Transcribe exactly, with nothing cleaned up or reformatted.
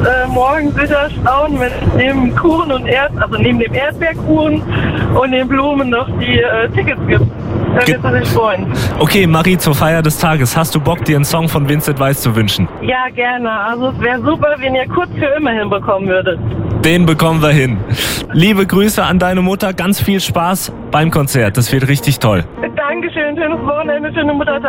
äh, morgen sich erstaunen, wenn es neben Kuchen und Erd, also neben dem Erdbeerkuchen und den Blumen noch die äh, Tickets gibt. Da Ge- wird sie sich freuen. Okay, Marie, zur Feier des Tages. Hast du Bock, dir einen Song von Vincent Weiss zu wünschen? Ja, gerne. Also es wäre super, wenn ihr kurz für immer hinbekommen würdet. Den bekommen wir hin. Liebe Grüße an deine Mutter. Ganz viel Spaß beim Konzert. Das wird richtig toll. Dankeschön, schönes Wochenende, schöne Muttertag.